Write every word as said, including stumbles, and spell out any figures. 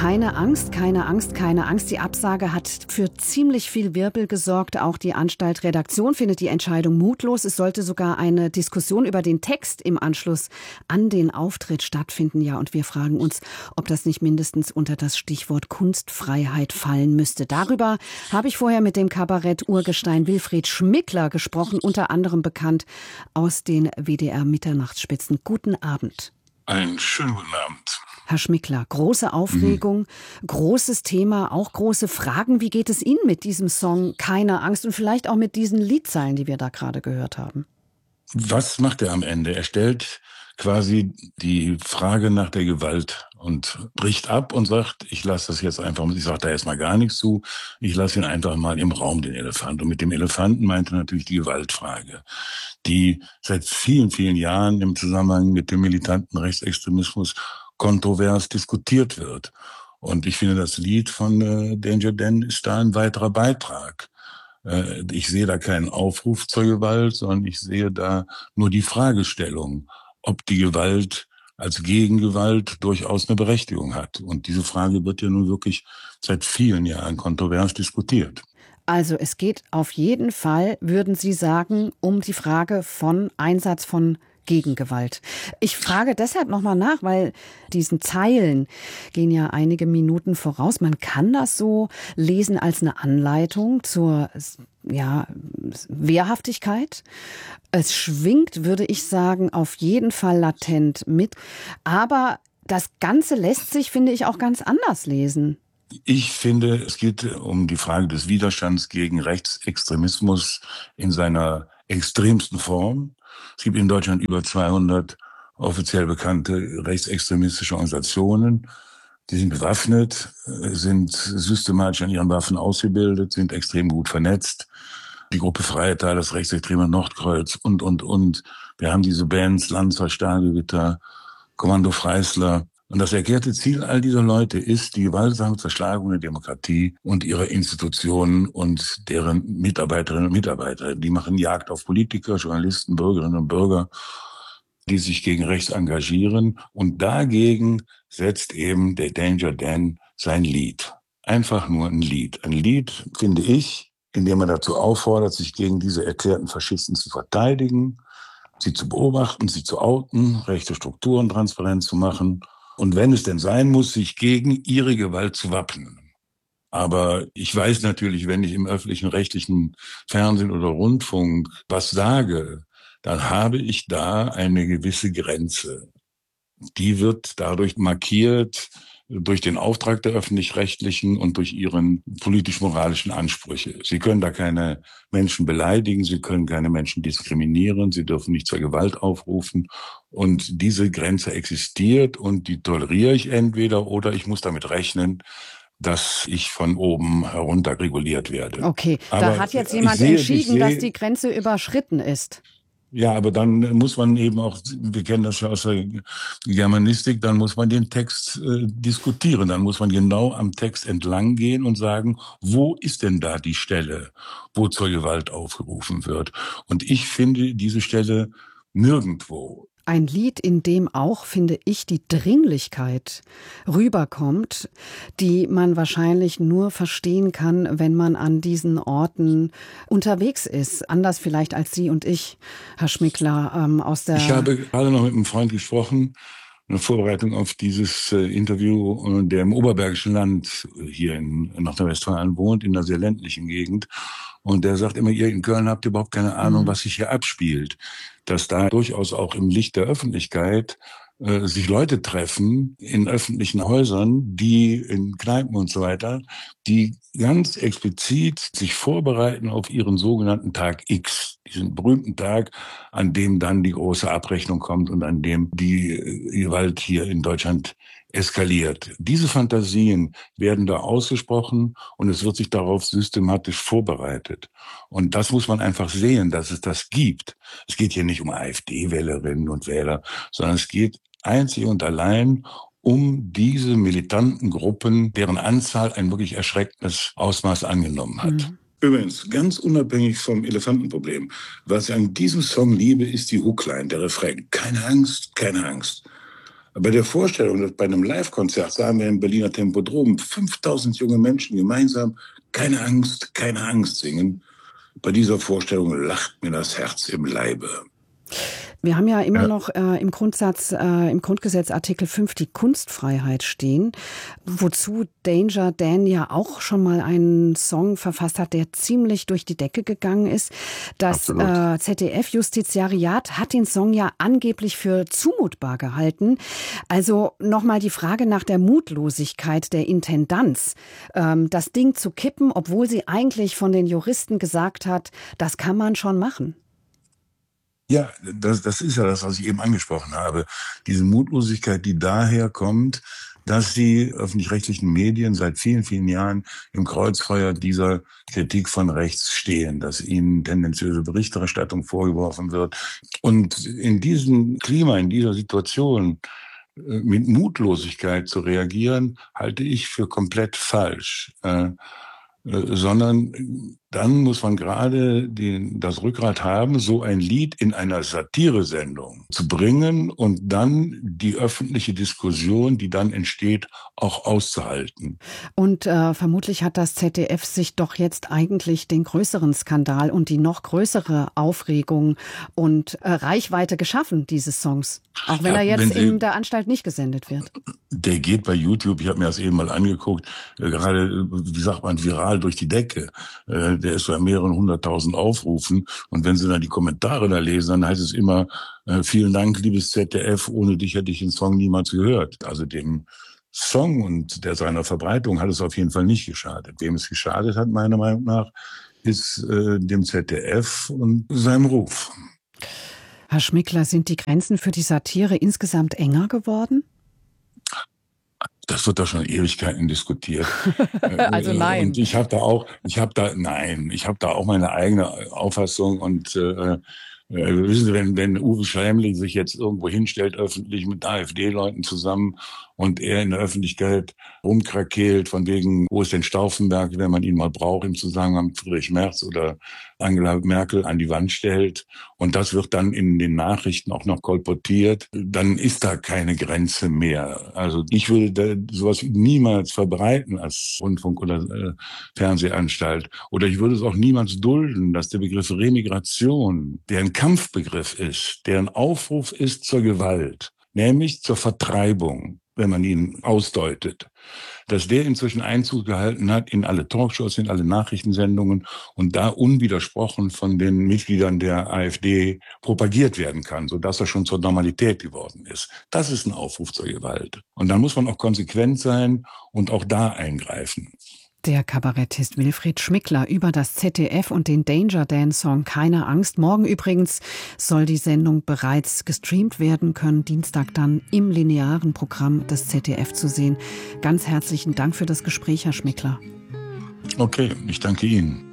Keine Angst, keine Angst, keine Angst. Die Absage hat für ziemlich viel Wirbel gesorgt. Auch die Anstaltredaktion findet die Entscheidung mutlos. Es sollte sogar eine Diskussion über den Text im Anschluss an den Auftritt stattfinden. Ja, und wir fragen uns, ob das nicht mindestens unter das Stichwort Kunstfreiheit fallen müsste. Darüber habe ich vorher mit dem Kabarett-Urgestein Wilfried Schmickler gesprochen, unter anderem bekannt aus den W D R-Mitternachtsspitzen. Guten Abend. Einen schönen guten Abend. Herr Schmickler, große Aufregung, mhm. großes Thema, auch große Fragen. Wie geht es Ihnen mit diesem Song Keine Angst und vielleicht auch mit diesen Liedzeilen, die wir da gerade gehört haben? Was macht er am Ende? Er stellt quasi die Frage nach der Gewalt und bricht ab und sagt, ich lasse das jetzt einfach, ich sage da jetzt mal gar nichts zu, ich lasse ihn einfach mal im Raum, den Elefant. Und mit dem Elefanten meint er natürlich die Gewaltfrage, die seit vielen, vielen Jahren im Zusammenhang mit dem militanten Rechtsextremismus kontrovers diskutiert wird. Und ich finde, das Lied von äh, Danger Dan ist da ein weiterer Beitrag. Äh, ich sehe da keinen Aufruf zur Gewalt, sondern ich sehe da nur die Fragestellung, ob die Gewalt als Gegengewalt durchaus eine Berechtigung hat. Und diese Frage wird ja nun wirklich seit vielen Jahren kontrovers diskutiert. Also es geht auf jeden Fall, würden Sie sagen, um die Frage von Einsatz von Gegengewalt. Ich frage deshalb nochmal nach, weil diesen Zeilen gehen ja einige Minuten voraus. Man kann das so lesen als eine Anleitung zur ja, Wehrhaftigkeit. Es schwingt, würde ich sagen, auf jeden Fall latent mit. Aber das Ganze lässt sich, finde ich, auch ganz anders lesen. Ich finde, es geht um die Frage des Widerstands gegen Rechtsextremismus in seiner extremsten Form. Es gibt in Deutschland über zweihundert offiziell bekannte rechtsextremistische Organisationen. Die sind bewaffnet, sind systematisch an ihren Waffen ausgebildet, sind extrem gut vernetzt. Die Gruppe Freital, das rechtsextreme Nordkreuz und, und, und. Wir haben diese Bands Lanzer, Stahlgewitter, Kommando Freisler. Und das erklärte Ziel all dieser Leute ist die gewaltsame Zerschlagung der Demokratie und ihrer Institutionen und deren Mitarbeiterinnen und Mitarbeiter. Die machen Jagd auf Politiker, Journalisten, Bürgerinnen und Bürger, die sich gegen rechts engagieren. Und dagegen setzt eben der Danger Dan sein Lied. Einfach nur ein Lied. Ein Lied, finde ich, in dem er dazu auffordert, sich gegen diese erklärten Faschisten zu verteidigen, sie zu beobachten, sie zu outen, rechte Strukturen transparent zu machen. Und wenn es denn sein muss, sich gegen ihre Gewalt zu wappnen. Aber ich weiß natürlich, wenn ich im öffentlichen rechtlichen Fernsehen oder Rundfunk was sage, dann habe ich da eine gewisse Grenze. Die wird dadurch markiert durch den Auftrag der Öffentlich-Rechtlichen und durch ihren politisch-moralischen Ansprüche. Sie können da keine Menschen beleidigen, sie können keine Menschen diskriminieren, sie dürfen nicht zur Gewalt aufrufen. Und diese Grenze existiert und die toleriere ich entweder oder ich muss damit rechnen, dass ich von oben herunter reguliert werde. Okay, da aber hat jetzt jemand sehe, entschieden, sehe, dass die Grenze überschritten ist. Ja, aber dann muss man eben auch, wir kennen das ja aus der Germanistik, dann muss man den Text äh, diskutieren. Dann muss man genau am Text entlang gehen und sagen, wo ist denn da die Stelle, wo zur Gewalt aufgerufen wird? Und ich finde diese Stelle nirgendwo. Ein Lied, in dem auch, finde ich, die Dringlichkeit rüberkommt, die man wahrscheinlich nur verstehen kann, wenn man an diesen Orten unterwegs ist. Anders vielleicht als Sie und ich, Herr Schmickler, ähm, aus der... Ich habe gerade noch mit einem Freund gesprochen, eine Vorbereitung auf dieses äh, Interview, der im Oberbergischen Land hier in Nordrhein-Westfalen wohnt, in einer sehr ländlichen Gegend. Und der sagt immer, ihr in Köln habt überhaupt keine Ahnung, mhm. was sich hier abspielt. Dass da durchaus auch im Licht der Öffentlichkeit äh, sich Leute treffen in öffentlichen Häusern, die in Kneipen und so weiter, die ganz explizit sich vorbereiten auf ihren sogenannten Tag X, diesen berühmten Tag, an dem dann die große Abrechnung kommt und an dem die äh, Gewalt hier in Deutschland eskaliert. Diese Fantasien werden da ausgesprochen und es wird sich darauf systematisch vorbereitet. Und das muss man einfach sehen, dass es das gibt. Es geht hier nicht um AfD-Wählerinnen und Wähler, sondern es geht einzig und allein um diese militanten Gruppen, deren Anzahl ein wirklich erschreckendes Ausmaß angenommen hat. Mhm. Übrigens, ganz unabhängig vom Elefantenproblem, was ich an diesem Song liebe, ist die Hookline, der Refrain. Keine Angst, keine Angst. Bei der Vorstellung, dass bei einem Live-Konzert, sagen wir im Berliner Tempodrom, fünftausend junge Menschen gemeinsam "Keine Angst, keine Angst" singen, bei dieser Vorstellung lacht mir das Herz im Leibe. Wir haben ja immer Ja. noch äh, im Grundsatz, äh, im Grundgesetz Artikel fünf die Kunstfreiheit stehen, wozu Danger Dan ja auch schon mal einen Song verfasst hat, der ziemlich durch die Decke gegangen ist. Das äh, Z D F-Justiziariat hat den Song ja angeblich für zumutbar gehalten. Also nochmal die Frage nach der Mutlosigkeit der Intendanz, ähm, das Ding zu kippen, obwohl sie eigentlich von den Juristen gesagt hat, das kann man schon machen. Ja, das, das ist ja das, was ich eben angesprochen habe. Diese Mutlosigkeit, die daher kommt, dass die öffentlich-rechtlichen Medien seit vielen, vielen Jahren im Kreuzfeuer dieser Kritik von rechts stehen, dass ihnen tendenziöse Berichterstattung vorgeworfen wird. Und in diesem Klima, in dieser Situation mit Mutlosigkeit zu reagieren, halte ich für komplett falsch. Äh, äh, sondern dann muss man gerade den, das Rückgrat haben, so ein Lied in einer Satiresendung zu bringen und dann die öffentliche Diskussion, die dann entsteht, auch auszuhalten. Und äh, vermutlich hat das Z D F sich doch jetzt eigentlich den größeren Skandal und die noch größere Aufregung und äh, Reichweite geschaffen, dieses Songs. Auch wenn ja, er jetzt wenn Sie, in der Anstalt nicht gesendet wird. Der geht bei YouTube, ich habe mir das eben mal angeguckt, äh, gerade, wie sagt man, viral durch die Decke. Äh, der ist bei mehreren hunderttausend Aufrufen. Und wenn Sie dann die Kommentare da lesen, dann heißt es immer, äh, vielen Dank, liebes Z D F, ohne dich hätte ich den Song niemals gehört. Also dem Song und der seiner Verbreitung hat es auf jeden Fall nicht geschadet. Wem es geschadet hat, meiner Meinung nach, ist äh, dem Z D F und seinem Ruf. Herr Schmickler, sind die Grenzen für die Satire insgesamt enger geworden? Das wird da schon Ewigkeiten diskutiert. Also nein. Und ich habe da auch, ich habe da, nein, ich habe da auch meine eigene Auffassung und äh, äh, wissen Sie, wenn, wenn Uwe Schlämling sich jetzt irgendwo hinstellt, öffentlich mit AfD-Leuten zusammen und er in der Öffentlichkeit rumkrakeelt, von wegen, wo ist denn Stauffenberg, wenn man ihn mal braucht, im Zusammenhang mit Friedrich Merz oder Angela Merkel an die Wand stellt und das wird dann in den Nachrichten auch noch kolportiert, dann ist da keine Grenze mehr. Also ich würde da sowas niemals verbreiten als Rundfunk- oder äh, Fernsehanstalt. Oder ich würde es auch niemals dulden, dass der Begriff Remigration, der ein Kampfbegriff ist, der ein Aufruf ist zur Gewalt, nämlich zur Vertreibung, wenn man ihn ausdeutet, dass der inzwischen Einzug gehalten hat in alle Talkshows, in alle Nachrichtensendungen und da unwidersprochen von den Mitgliedern der AfD propagiert werden kann, sodass er schon zur Normalität geworden ist. Das ist ein Aufruf zur Gewalt. Und dann muss man auch konsequent sein und auch da eingreifen. Der Kabarettist Wilfried Schmickler über das Z D F und den Danger Dan Song "Keine Angst". Morgen übrigens soll die Sendung bereits gestreamt werden können, Dienstag dann im linearen Programm des Z D F zu sehen. Ganz herzlichen Dank für das Gespräch, Herr Schmickler. Okay, ich danke Ihnen.